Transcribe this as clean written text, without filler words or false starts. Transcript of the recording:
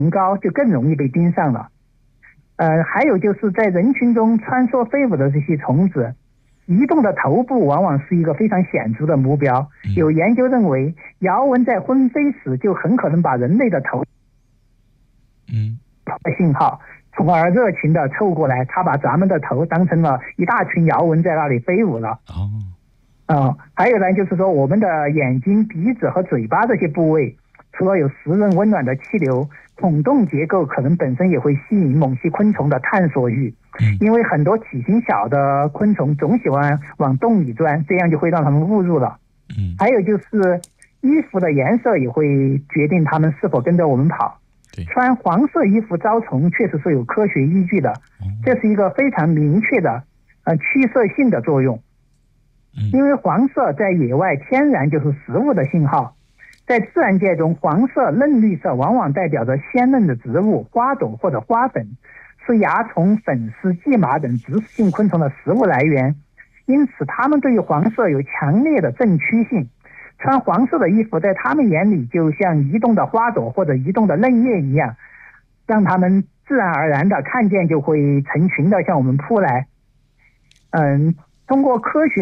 高，就更容易被盯上了。还有就是在人群中穿梭飞舞的这些虫子，移动的头部往往是一个非常显著的目标。有研究认为，遥蚊在昏飞时就很可能把人类的头的信号，从而热情地凑过来，他把咱们的头当成了一大群遥蚊在那里飞舞了。还有呢，就是说我们的眼睛、鼻子和嘴巴这些部位，除了有湿润温暖的气流，孔洞结构可能本身也会吸引某些昆虫的探索欲。因为很多体型小的昆虫总喜欢往洞里钻，这样就会让它们误入了。还有就是衣服的颜色也会决定它们是否跟着我们跑。穿黄色衣服招虫确实是有科学依据的，这是一个非常明确的趋色性的作用。因为黄色在野外天然就是食物的信号，在自然界中，黄色、嫩绿色往往代表着鲜嫩的植物、花朵或者花粉，是蚜虫、粉丝、蓟马等植食性昆虫的食物来源，因此它们对于黄色有强烈的正趋性。穿黄色的衣服在他们眼里就像移动的花朵或者移动的嫩叶一样，让他们自然而然的看见就会成群的向我们扑来。通过科学